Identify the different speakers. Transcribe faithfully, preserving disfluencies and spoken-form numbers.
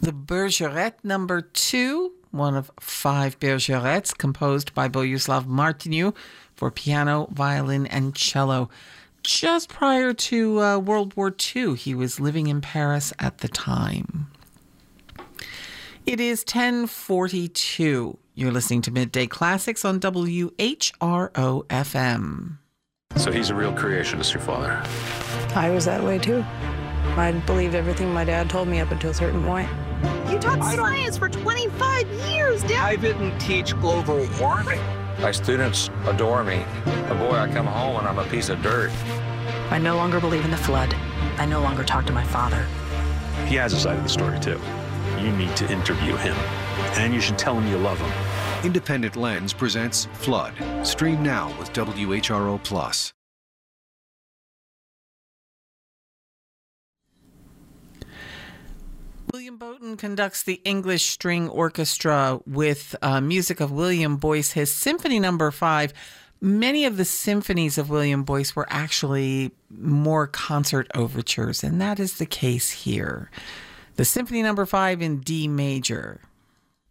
Speaker 1: The Bergeret number two, one of five Bergerets composed by Bohuslav Martinu for piano, violin, and cello. Just prior to uh, World War Two, he was living in Paris at the time. It is ten forty-two. You're listening to Midday Classics on W H R O F M.
Speaker 2: So he's a real creationist, your father?
Speaker 3: I was that way too. I believed everything my dad told me up until a certain point.
Speaker 4: You taught science for twenty-five years, Dad.
Speaker 5: I didn't teach global warming.
Speaker 2: My students adore me. But boy, I come home and I'm a piece of dirt.
Speaker 6: I no longer believe in the flood. I no longer talk to my father.
Speaker 7: He has a side of the story, too. You need to interview him. And you should tell him you love him.
Speaker 8: Independent Lens presents Flood. Stream now with W H R O Plus.
Speaker 1: William Bowden conducts the English String Orchestra with uh, music of William Boyce, his Symphony Number Five. Many of the symphonies of William Boyce were actually more concert overtures, and that is the case here. The Symphony Number Five in D major.